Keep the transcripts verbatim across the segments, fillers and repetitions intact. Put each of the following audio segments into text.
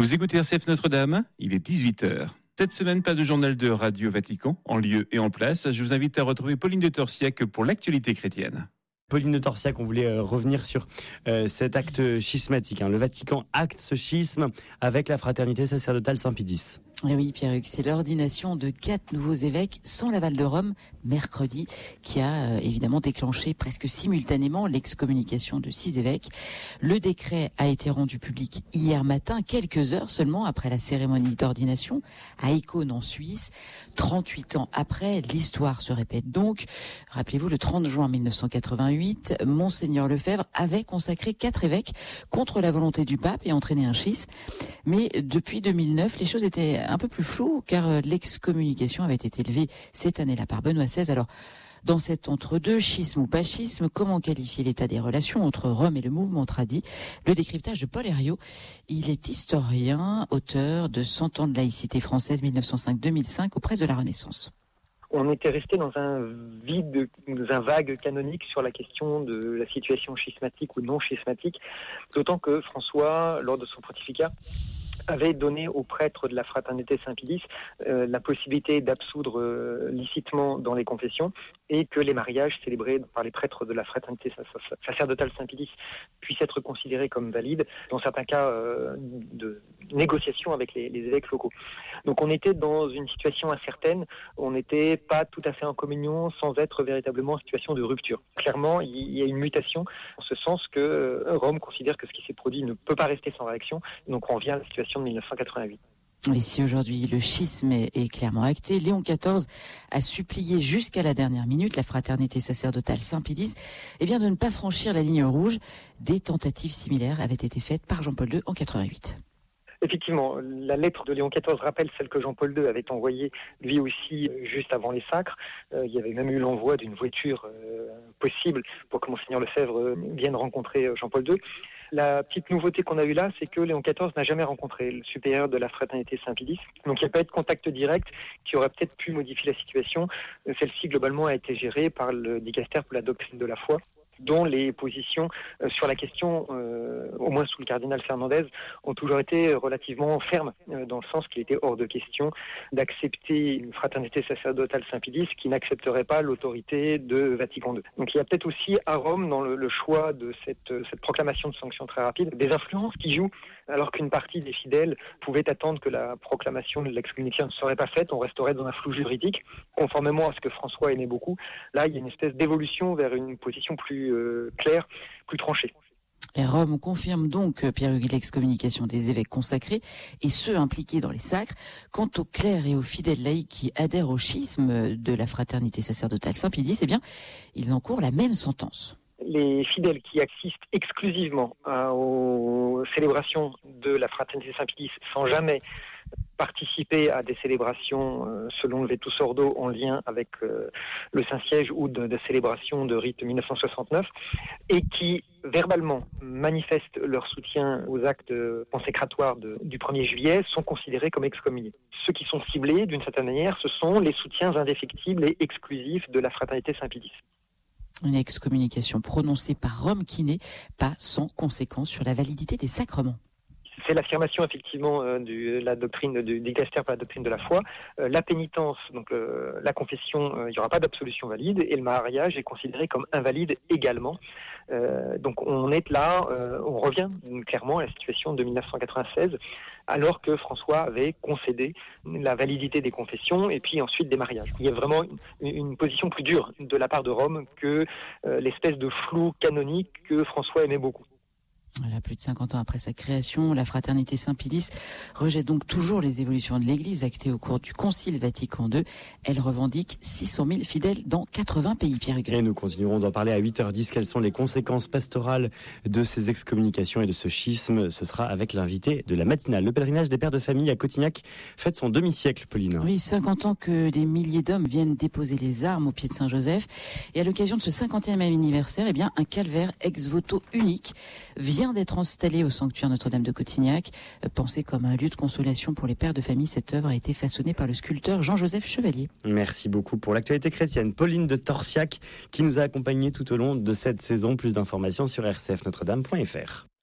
Vous écoutez R C F Notre-Dame, il est dix-huit heures. Cette semaine, pas de journal de Radio Vatican, en lieu et en place. Je vous invite à retrouver Pauline de Torsiac pour l'actualité chrétienne. Pauline de Torsiac, on voulait euh, revenir sur euh, cet acte schismatique. Hein. Le Vatican acte ce schisme avec la fraternité sacerdotale Saint-Pédis. Et oui, Pierre-Hugues, c'est l'ordination de quatre nouveaux évêques sans l'aval de Rome, mercredi, qui a euh, évidemment déclenché presque simultanément l'excommunication de six évêques. Le décret a été rendu public hier matin, quelques heures seulement après la cérémonie d'ordination à Icône en Suisse. trente-huit ans après, l'histoire se répète donc. Rappelez-vous, le trente juin mille neuf cent quatre-vingt-huit, Monseigneur Lefebvre avait consacré quatre évêques contre la volonté du pape et entraîné un schisme. Mais depuis deux mille neuf, les choses étaient un peu plus floues car l'excommunication avait été levée cette année-là par Benoît seize. Alors, dans cet entre-deux, schisme ou pas schisme, comment qualifier l'état des relations entre Rome et le mouvement tradit? Le décryptage de Paul Herriot. Il est historien, auteur de cent ans de laïcité française mille neuf cent cinq à deux mille cinq aux presses de la Renaissance. On était resté dans un vide, dans un vague canonique sur la question de la situation schismatique ou non schismatique, d'autant que François, lors de son pontificat, avait donné aux prêtres de la fraternité Saint-Pédis euh, la possibilité d'absoudre euh, licitement dans les confessions et que les mariages célébrés par les prêtres de la fraternité sacerdotale Saint-Pédis puissent être considérés comme valides dans certains cas euh, de négociation avec les, les évêques locaux. Donc on était dans une situation incertaine, on n'était pas tout à fait en communion sans être véritablement en situation de rupture. Clairement, il y a une mutation en ce sens que Rome considère que ce qui s'est produit ne peut pas rester sans réaction, donc on revient à la situation de mille neuf cent quatre-vingt-huit. Et si aujourd'hui le schisme est clairement acté, Léon quatorze a supplié jusqu'à la dernière minute la fraternité sacerdotale Saint-Pédis eh bien de ne pas franchir la ligne rouge. Des tentatives similaires avaient été faites par Jean-Paul deux en quatre-vingt-huit. Effectivement, la lettre de Léon quatorze rappelle celle que Jean-Paul deux avait envoyée lui aussi juste avant les sacres. Euh, il y avait même eu l'envoi d'une voiture euh, possible pour que Monseigneur Lefebvre vienne rencontrer Jean-Paul deux. La petite nouveauté qu'on a eue là, c'est que Léon quatorze n'a jamais rencontré le supérieur de la fraternité Saint-Pédis. Donc il n'y a pas eu de contact direct qui aurait peut-être pu modifier la situation. Celle-ci, globalement, a été gérée par le dicastère pour la doctrine de la foi, dont les positions euh, sur la question, euh, au moins sous le cardinal Fernandez, ont toujours été relativement fermes, euh, dans le sens qu'il était hors de question d'accepter une fraternité sacerdotale Saint-Pédis qui n'accepterait pas l'autorité de Vatican deux. Donc il y a peut-être aussi à Rome, dans le, le choix de cette, cette proclamation de sanctions très rapide, des influences qui jouent, alors qu'une partie des fidèles pouvait attendre que la proclamation de l'excommunication ne serait pas faite, on resterait dans un flou juridique, conformément à ce que François aimait beaucoup. Là, il y a une espèce d'évolution vers une position plus euh, claire, plus tranchée. Et Rome confirme donc, Pierre-Hugues, l'excommunication des évêques consacrés et ceux impliqués dans les sacres. Quant aux clercs et aux fidèles laïcs qui adhèrent au schisme de la fraternité sacerdotale Saint-Pédis, eh bien, ils encourent la même sentence. Les fidèles qui assistent exclusivement euh, aux célébrations de la fraternité Saint-Pédis sans jamais participer à des célébrations euh, selon le Vetus Ordo en lien avec euh, le Saint-Siège ou de, de célébrations de rite mille neuf cent soixante-neuf et qui verbalement manifestent leur soutien aux actes consécratoires de, du premier juillet sont considérés comme excommuniés. Ceux qui sont ciblés, d'une certaine manière, ce sont les soutiens indéfectibles et exclusifs de la fraternité Saint-Pédis. Une excommunication prononcée par Rome qui n'est pas sans conséquence sur la validité des sacrements. C'est l'affirmation effectivement euh, de la doctrine du dicastère par la doctrine de la foi. Euh, la pénitence, donc euh, la confession, euh, il n'y aura pas d'absolution valide et le mariage est considéré comme invalide également. Euh, donc on est là, euh, on revient clairement à la situation de mille neuf cent quatre-vingt-seize, alors que François avait concédé la validité des confessions et puis ensuite des mariages. Il y a vraiment une, une position plus dure de la part de Rome que euh, l'espèce de flou canonique que François aimait beaucoup. Voilà, plus de cinquante ans après sa création, la fraternité Saint-Pédis rejette donc toujours les évolutions de l'Église actées au cours du Concile Vatican deux. Elle revendique six cent mille fidèles dans quatre-vingts pays. Pierre-Hugues. Et nous continuerons d'en parler à huit heures dix. Quelles sont les conséquences pastorales de ces excommunications et de ce schisme? Ce sera avec l'invité de la matinale. Le pèlerinage des pères de famille à Cotignac fête son demi-siècle, Pauline. Oui, cinquante ans que des milliers d'hommes viennent déposer les armes au pied de Saint-Joseph. Et à l'occasion de ce cinquantième anniversaire, eh bien, un calvaire ex-voto unique vient d'être installé au sanctuaire Notre-Dame de Cotignac. Pensé comme un lieu de consolation pour les pères de famille, cette œuvre a été façonnée par le sculpteur Jean-Joseph Chevalier. Merci beaucoup pour l'actualité chrétienne. Pauline de Torsiac qui nous a accompagnés tout au long de cette saison. Plus d'informations sur r c f notre dame point f r.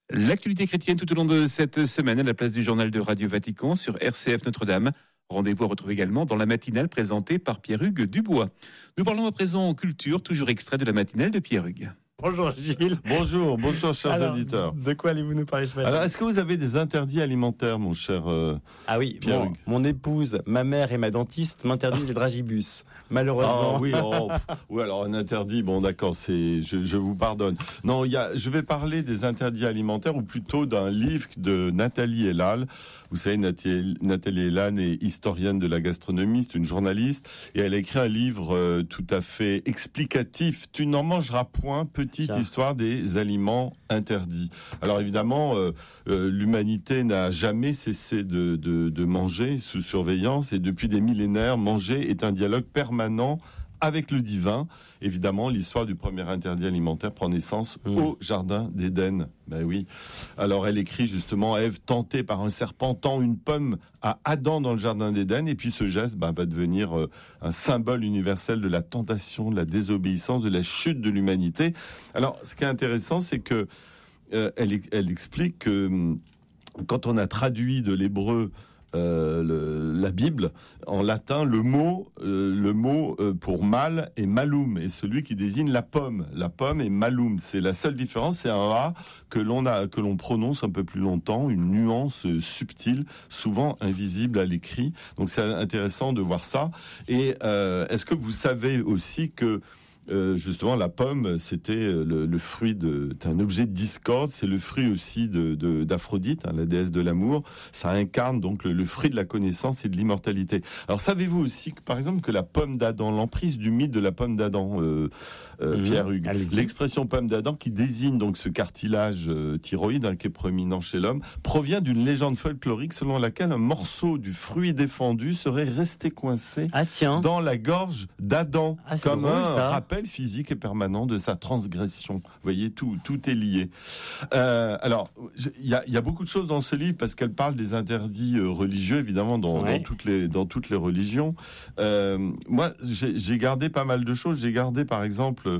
L'actualité chrétienne tout au long de cette semaine à la place du journal de Radio Vatican sur R C F Notre-Dame. Rendez-vous à retrouver également dans la matinale présentée par Pierre-Hugues Dubois. Nous parlons à présent en culture, toujours extrait de la matinale de Pierre-Hugues. Bonjour Gilles. Bonjour, bonjour chers Alors, auditeurs. De quoi allez-vous nous parler ce matin? Alors, est-ce que vous avez des interdits alimentaires, mon cher euh, Ah oui, Pierre-Hugues? mon, mon épouse, ma mère et ma dentiste m'interdisent les dragibus. Malheureusement. Ah oui, oh, pff, oui, alors un interdit, bon d'accord, c'est, je, je vous pardonne. Non, il y a, je vais parler des interdits alimentaires, ou plutôt d'un livre de Nathalie Ellal. Vous savez, Nathalie, Nathalie Ellal est historienne de la gastronomie, c'est une journaliste, et elle a écrit un livre euh, tout à fait explicatif. Tu n'en mangeras point, petite Tiens. histoire des aliments interdits. Alors évidemment, euh, euh, l'humanité n'a jamais cessé de, de, de manger sous surveillance, et depuis des millénaires, manger est un dialogue permanent avec le divin. Évidemment, l'histoire du premier interdit alimentaire prend naissance mmh. au jardin d'Éden. Ben oui. Alors elle écrit justement, Ève, tentée par un serpent, tend une pomme à Adam dans le jardin d'Éden, et puis ce geste ben, va devenir euh, un symbole universel de la tentation, de la désobéissance, de la chute de l'humanité. Alors, ce qui est intéressant, c'est que euh, elle, elle explique que hum, quand on a traduit de l'hébreu Euh, le, la Bible, en latin, le mot, euh, le mot euh, pour mal est malum, et celui qui désigne la pomme. La pomme est malum. C'est la seule différence, c'est un A que l'on a, que l'on prononce un peu plus longtemps, une nuance euh, subtile, souvent invisible à l'écrit. Donc c'est intéressant de voir ça. Et euh, est-ce que vous savez aussi que Euh, justement, la pomme, c'était le, le fruit de, c'est un objet de discorde, c'est le fruit aussi de, de, d'Aphrodite, hein, la déesse de l'amour. Ça incarne donc le, le fruit de la connaissance et de l'immortalité. Alors, savez-vous aussi, que, par exemple, que la pomme d'Adam, l'emprise du mythe de la pomme d'Adam, euh, euh, mmh, Pierre-Hugues, allez-y. L'expression pomme d'Adam, qui désigne donc ce cartilage euh, thyroïde hein, qui est proéminent chez l'homme, provient d'une légende folklorique selon laquelle un morceau du fruit défendu serait resté coincé ah, tiens. dans la gorge d'Adam, ah, comme drôle, un ça. rappel physique et permanent de sa transgression. Vous voyez, tout, tout est lié. Euh, alors, il y a, y a beaucoup de choses dans ce livre parce qu'elle parle des interdits euh, religieux, évidemment, dans, ouais. dans, toutes les, dans toutes les religions. Euh, moi, j'ai, j'ai gardé pas mal de choses. J'ai gardé, par exemple,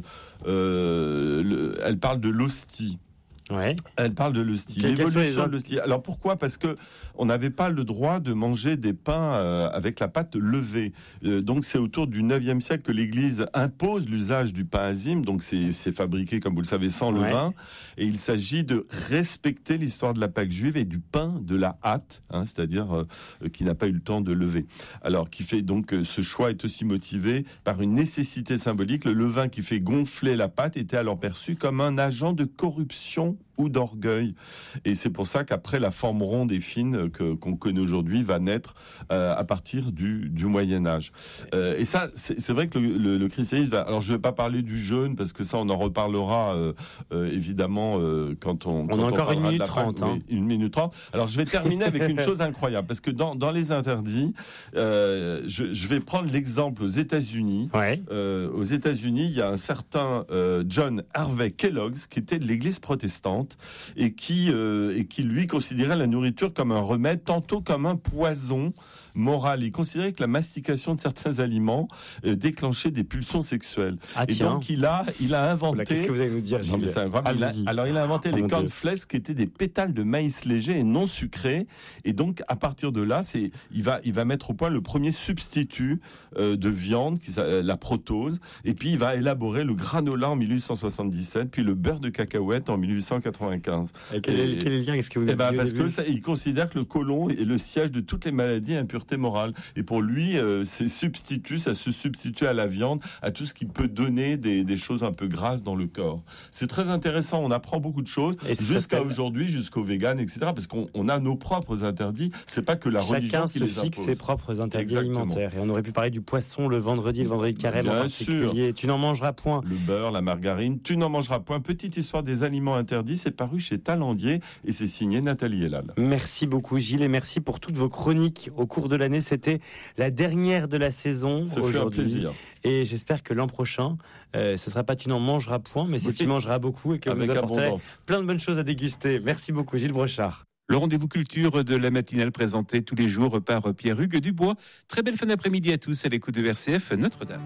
euh, le, elle parle de l'hostie. Ouais. Elle parle de l'hostie. Quelle L'évolution de l'hostie. Alors pourquoi ? Parce que on n'avait pas le droit de manger des pains euh, avec la pâte levée. Euh, donc c'est autour du neuvième siècle que l'Église impose l'usage du pain azime. Donc c'est, c'est fabriqué, comme vous le savez, sans ouais. levain. Et il s'agit de respecter l'histoire de la Pâque juive et du pain de la hâte, hein, c'est-à-dire euh, qui n'a pas eu le temps de lever. Alors qui fait donc euh, ce choix est aussi motivé par une nécessité symbolique. Le levain qui fait gonfler la pâte était alors perçu comme un agent de corruption ou d'orgueil. Et c'est pour ça qu'après, la forme ronde et fine que, qu'on connaît aujourd'hui va naître euh, à partir du, du Moyen-Âge. Euh, et ça, c'est, c'est vrai que le, le, le christianisme... Va, alors, je ne vais pas parler du jeûne, parce que ça, on en reparlera, euh, euh, évidemment, euh, quand on... On quand a on encore une minute trente. Hein. Oui, une minute trente. Alors, je vais terminer avec une chose incroyable, parce que dans, dans les interdits, euh, je, je vais prendre l'exemple aux États-Unis. Ouais. Euh, aux États-Unis, il y a un certain euh, John Harvey Kellogg, qui était de l'Église protestante, et qui, euh, et qui lui considérait la nourriture comme un remède, tantôt comme un poison moral. Il considérait que la mastication de certains aliments euh, déclenchait des pulsions sexuelles. Ah, et tiens. donc il a, il a inventé... Voilà, qu'est-ce que vous allez nous dire, Gilles ? Non, mais c'est incroyable. Il a, alors il a inventé oh, les cornflakes qui étaient des pétales de maïs léger et non sucrés. Et donc à partir de là, c'est, il, va, il va mettre au point le premier substitut euh, de viande, qui, euh, la protose. Et puis il va élaborer le granola en dix-huit cent soixante-dix-sept, puis le beurre de cacahuète en dix-huit cent quatre-vingt-quinze. Et quel, et, est, quel est le lien ? Qu'est-ce que vous avez eh ben, Parce que ça, il considère que le côlon est le siège de toutes les maladies et impuretés morales. Et pour lui, euh, c'est substitut, ça se substitue à la viande, à tout ce qui peut donner des, des choses un peu grasses dans le corps. C'est très intéressant, on apprend beaucoup de choses, et jusqu'à aujourd'hui, jusqu'au vegan, et cetera. Parce qu'on on a nos propres interdits, c'est pas que la Chacun religion qui les impose. Chacun se fixe ses propres interdits Exactement. alimentaires. Et on aurait pu parler du poisson le vendredi, le vendredi de carême Bien en particulier. Sûr. Tu n'en mangeras point. Le beurre, la margarine, tu n'en mangeras point. Petite histoire des aliments interdits, c'est paru chez Talandier et c'est signé Nathalie Ellal. Merci beaucoup Gilles et merci pour toutes vos chroniques au cours de l'année. C'était la dernière de la saison Ce aujourd'hui. Fut un plaisir. Et j'espère que l'an prochain, euh, ce sera pas tu n'en mangeras point, mais c'est oui. tu mangeras beaucoup et que Avec vous apporterez abondance. Plein de bonnes choses à déguster. Merci beaucoup Gilles Brochard. Le rendez-vous culture de la matinale présenté tous les jours par Pierre-Hugues Dubois. Très belle fin d'après-midi à tous à l'écoute de R C F Notre-Dame.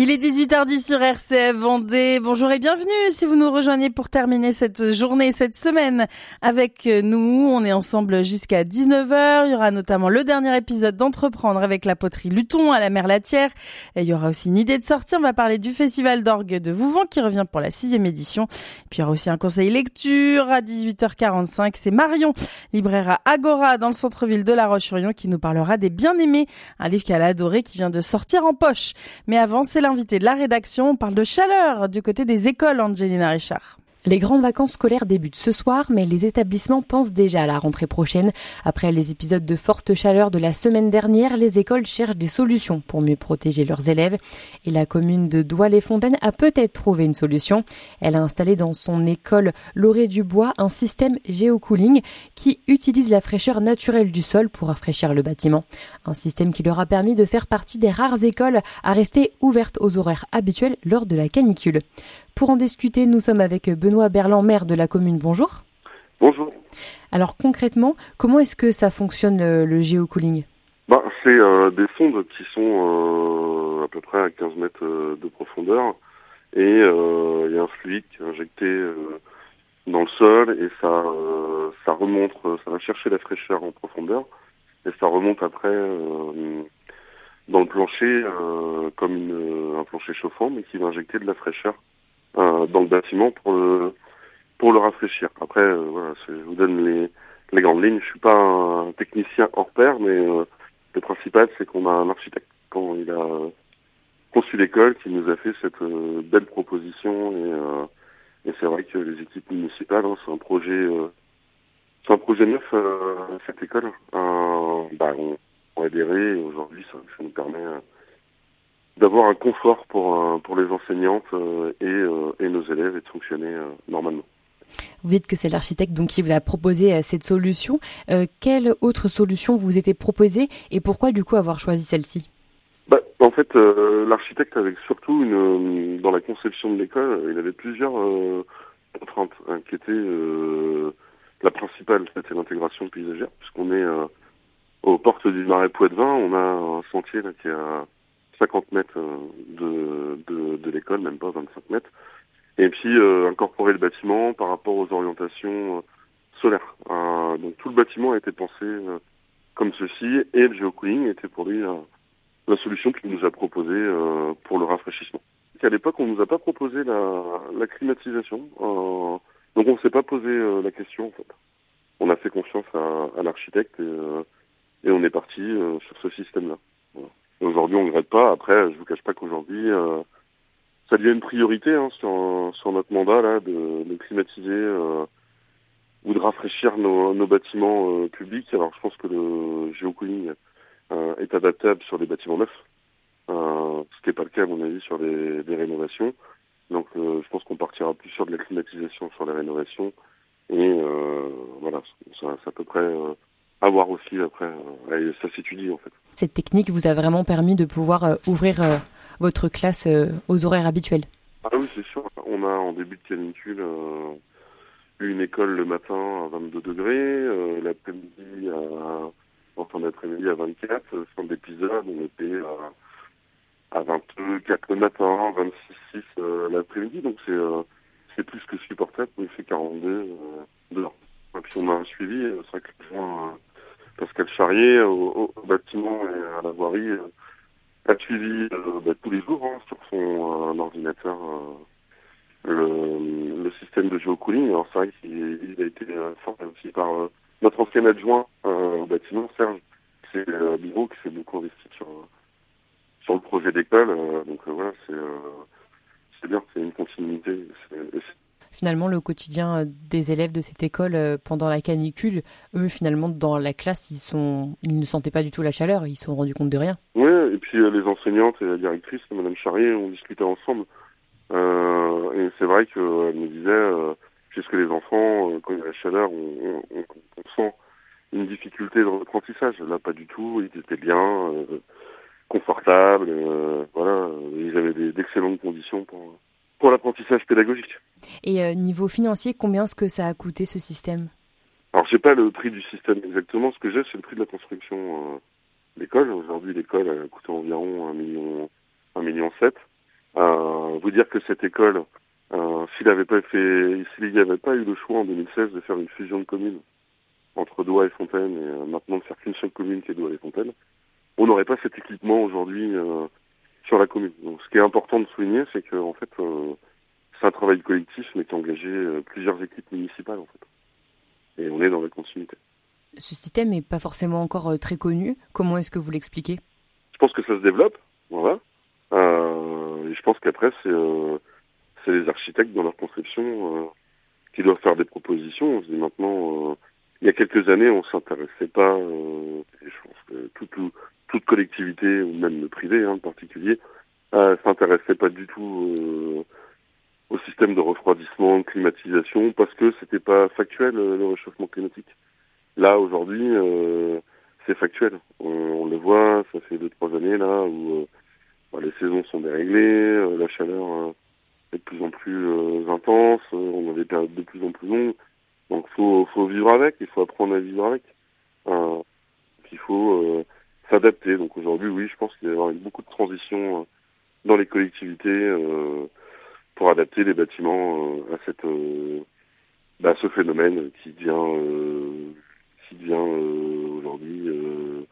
Il est dix-huit heures dix sur R C F Vendée. Bonjour et bienvenue si vous nous rejoignez pour terminer cette journée, cette semaine avec nous. On est ensemble jusqu'à dix-neuf heures. Il y aura notamment le dernier épisode d'Entreprendre avec la poterie Luton à la Mer-Latière. Et il y aura aussi une idée de sortie. On va parler du Festival d'orgue de Vouvant qui revient pour la sixième édition. Et puis il y aura aussi un conseil lecture à dix-huit heures quarante-cinq. C'est Marion, libraire à Agora dans le centre-ville de La Roche-sur-Yon qui nous parlera des Bien-Aimés, un livre qu'elle a adoré qui vient de sortir en poche. Mais avant, c'est l'invité de la rédaction. On parle de chaleur du côté des écoles, Angelina Richard. Les grandes vacances scolaires débutent ce soir, mais les établissements pensent déjà à la rentrée prochaine. Après les épisodes de forte chaleur de la semaine dernière, les écoles cherchent des solutions pour mieux protéger leurs élèves. Et la commune de Douai-les-Fontaines a peut-être trouvé une solution. Elle a installé dans son école Loré-du-Bois un système géocooling qui utilise la fraîcheur naturelle du sol pour rafraîchir le bâtiment. Un système qui leur a permis de faire partie des rares écoles à rester ouvertes aux horaires habituels lors de la canicule. Pour en discuter, nous sommes avec Benoît Berland, maire de la commune. Bonjour. Bonjour. Alors concrètement, comment est-ce que ça fonctionne le, le géocooling ? bah, C'est euh, des sondes qui sont euh, à peu près à quinze mètres de profondeur et il euh, y a un fluide qui est injecté euh, dans le sol et ça, euh, ça remonte, ça va chercher la fraîcheur en profondeur et ça remonte après euh, dans le plancher euh, comme une, un plancher chauffant mais qui va injecter de la fraîcheur Euh, dans le bâtiment pour le pour le rafraîchir. Après, euh, voilà, je vous donne les les grandes lignes. Je suis pas un technicien hors pair, mais euh, le principal, c'est qu'on a un architecte quand il a conçu l'école qui nous a fait cette euh, belle proposition et euh, et c'est vrai que les équipes municipales, hein, c'est un projet euh, c'est un projet neuf euh, cette école. Euh, bah, on, on a adhéré et aujourd'hui, ça, ça nous permet euh, d'avoir un confort pour euh, pour les enseignantes euh, et, euh, et nos élèves et de fonctionner euh, normalement. Vous dites que c'est l'architecte donc qui vous a proposé euh, cette solution. Euh, quelle autre solution vous était proposée et pourquoi du coup avoir choisi celle-ci ? Bah, en fait, euh, l'architecte avait surtout une dans la conception de l'école, il avait plusieurs euh, contraintes hein, qui étaient euh, la principale, c'était l'intégration paysagère, puisqu'on est euh, aux portes du Marais Poitevin, on a un sentier là qui est à cinquante mètres de, de, de l'école, même pas vingt-cinq mètres. Et puis euh, incorporer le bâtiment par rapport aux orientations euh, solaires. Euh, donc tout le bâtiment a été pensé euh, comme ceci et le géocooling était pour lui euh, la solution qu'il nous a proposée euh, pour le rafraîchissement. Et à l'époque, on nous a pas proposé la, la climatisation. Euh, donc on s'est pas posé euh, la question en fait. On a fait confiance à, à l'architecte et, euh, et on est parti euh, sur ce système-là. Voilà. Aujourd'hui, on ne regrette pas. Après, je vous cache pas qu'aujourd'hui, euh, ça devient une priorité hein, sur, sur notre mandat là, de, de climatiser euh, ou de rafraîchir nos, nos bâtiments euh, publics. Alors, je pense que le géocooling euh, est adaptable sur les bâtiments neufs, euh, ce qui n'est pas le cas, à mon avis, sur les, les rénovations. Donc, euh, je pense qu'on partira plus sur de la climatisation sur les rénovations. Et euh, voilà, ça, c'est à peu près euh, à voir aussi après. Euh, ça s'étudie, en fait. Cette technique vous a vraiment permis de pouvoir euh, ouvrir euh, votre classe euh, aux horaires habituels. Ah oui, c'est sûr. On a en début de canicule euh, eu une école le matin à vingt-deux degrés, euh, l'après-midi à, en fin d'après-midi à vingt-quatre, fin d'épisode on était à, à vingt-quatre le matin, vingt-six six euh, l'après-midi, donc c'est euh, c'est plus que supportable. On fait quarante-deux euh, dehors. Et puis on a un suivi, c'est vrai que le point, Pascal Charrier au, au bâtiment et à la voirie euh, a suivi euh, bah, tous les jours hein, sur son euh, ordinateur euh, le, le système de géocooling. Alors c'est vrai qu'il il a été euh, formé aussi par euh, notre ancien adjoint euh, au bâtiment, Serge, c'est euh, Biro qui s'est beaucoup investi sur sur le projet d'école. Euh, donc euh, voilà, c'est euh, c'est bien, c'est une continuité. C'est, c'est Finalement, le quotidien des élèves de cette école pendant la canicule, eux, finalement, dans la classe, ils sont, ils ne sentaient pas du tout la chaleur, ils se sont rendus compte de rien. Oui, et puis euh, les enseignantes et la directrice, Madame Charrier, ont discuté ensemble. Euh, et c'est vrai qu'elle me disait, euh, puisque les enfants, euh, quand il y a la chaleur, on, on, on, on sent une difficulté dans l'apprentissage. Là, pas du tout, ils étaient bien, euh, confortables, euh, voilà, ils avaient des, d'excellentes conditions pour... pour l'apprentissage pédagogique. Et euh, niveau financier, combien est-ce que ça a coûté ce système ? Alors, j'ai pas le prix du système exactement. Ce que j'ai, c'est le prix de la construction euh, de l'école. Aujourd'hui, l'école a coûté environ un million, un million sept. Euh, vous dire que cette école, euh, s'il n'avait pas fait, s'il n'y avait pas eu le choix en deux mille seize de faire une fusion de communes entre Douai et Fontaine, et euh, maintenant de faire qu'une seule commune qui est Douai et Fontaine, on n'aurait pas cet équipement aujourd'hui euh, sur la commune. Donc, ce qui est important de souligner, c'est que en fait, euh, c'est un travail collectif, mais qui a engagé euh, plusieurs équipes municipales, en fait. Et on est dans la continuité. Ce système n'est pas forcément encore euh, très connu. Comment est-ce que vous l'expliquez ? Je pense que ça se développe, voilà. Euh, et je pense qu'après, c'est, euh, c'est les architectes dans leur conception euh, qui doivent faire des propositions. On se dit maintenant, euh, il y a quelques années, on s'intéressait pas, euh, et je pense que tout, tout, toute collectivité, ou même le privé hein, en particulier, euh, s'intéressait pas du tout euh, au système de refroidissement, de climatisation, parce que c'était pas factuel euh, le réchauffement climatique. Là, aujourd'hui, euh, c'est factuel. On, on le voit, ça fait deux, trois années là où euh, bah, les saisons sont déréglées, euh, la chaleur euh, est de plus en plus euh, intense, euh, on a des périodes de plus en plus longues. Donc, faut, faut vivre avec, il faut apprendre à vivre avec. Euh, il faut euh, s'adapter. Donc, aujourd'hui, oui, je pense qu'il va y avoir beaucoup de transitions euh, dans les collectivités euh, pour adapter les bâtiments euh, à cette, euh, bah, ce phénomène qui devient euh, qui devient euh, aujourd'hui euh,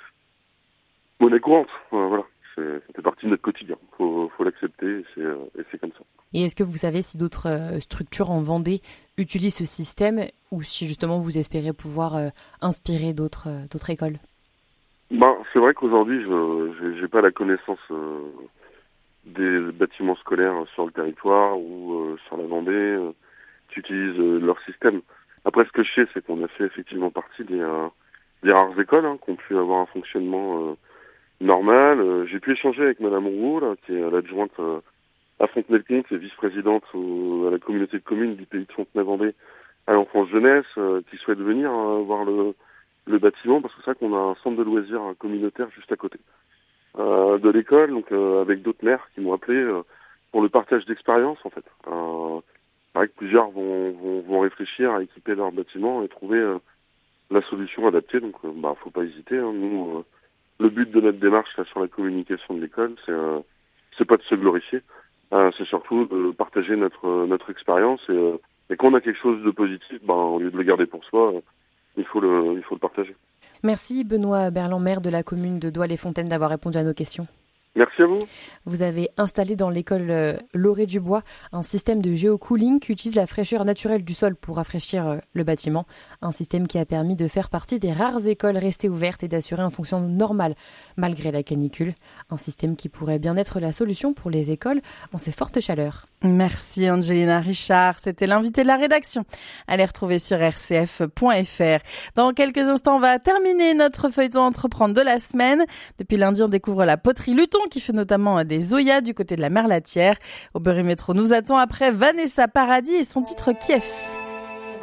monnaie courante. Euh, voilà, c'est, ça fait partie de notre quotidien. Faut, faut l'accepter et c'est, euh, et c'est comme ça. Et est-ce que vous savez si d'autres euh, structures en Vendée utilisent ce système ou si justement vous espérez pouvoir euh, inspirer d'autres, euh, d'autres écoles ? Ben, c'est vrai qu'aujourd'hui, je j'ai, j'ai pas la connaissance euh, des bâtiments scolaires sur le territoire ou euh, sur la Vendée euh, qui utilisent euh, leur système. Après, ce que je sais, c'est qu'on a fait effectivement partie des, euh, des rares écoles hein, qui ont pu avoir un fonctionnement euh, normal. Euh, j'ai pu échanger avec Madame Roux, là, qui est l'adjointe euh, à Fontenay-le-Comte et vice-présidente au, à la communauté de communes du pays de Fontenay-Vendée à l'enfance jeunesse, euh, qui souhaite venir euh, voir le, le bâtiment, parce que c'est vrai qu'on a un centre de loisirs communautaire juste à côté euh, de l'école, donc euh, avec d'autres maires qui m'ont appelé euh, pour le partage d'expérience en fait. Euh, c'est vrai que plusieurs vont, vont, vont réfléchir à équiper leur bâtiment et trouver euh, la solution adaptée, donc euh, bah faut pas hésiter. Hein. Nous, euh, le but de notre démarche là, sur la communication de l'école, c'est euh, c'est pas de se glorifier, euh, c'est surtout de partager notre notre expérience et, euh, et quand on a quelque chose de positif, bah, au lieu de le garder pour soi, euh, il faut le il faut le partager. Merci Benoît Berland, maire de la commune de Douai-les-Fontaines, d'avoir répondu à nos questions. Merci à vous. Vous avez installé dans l'école euh, Lauré-du-Bois un système de géocooling qui utilise la fraîcheur naturelle du sol pour rafraîchir euh, le bâtiment. Un système qui a permis de faire partie des rares écoles restées ouvertes et d'assurer un fonctionnement normal malgré la canicule. Un système qui pourrait bien être la solution pour les écoles en ces fortes chaleurs. Merci Angelina Richard, c'était l'invité de la rédaction. Allez retrouver sur r c f point f r. Dans quelques instants, on va terminer notre feuilleton entreprendre de la semaine. Depuis lundi, on découvre la poterie Luton qui fait notamment des Zoya du côté de la Merlatière. Au Berry Métro, nous attend après Vanessa Paradis et son titre Kiev.